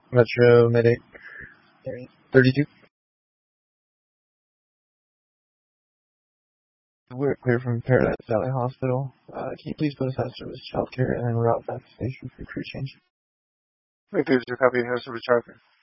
Metro Medic 32. We're clear from Paradise Valley Hospital. Can you please put us out of service childcare and then route back to station for crew change? Wait, there's a copy of house service childcare.